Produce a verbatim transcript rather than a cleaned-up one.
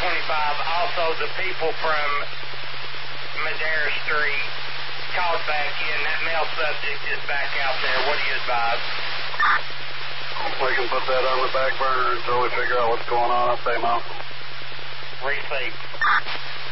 twenty-five. Also, the people from Madera Street called back in. That male subject is back out there. What do you advise? We can put that on the back burner until we figure out what's going on up there, Mom. Receive.